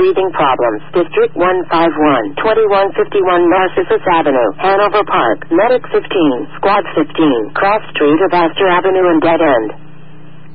breathing problems. District 151, 2151 Narcissus Avenue, Hanover Park, Medic 15, Squad 15, Cross Street of Astor Avenue and Dead End.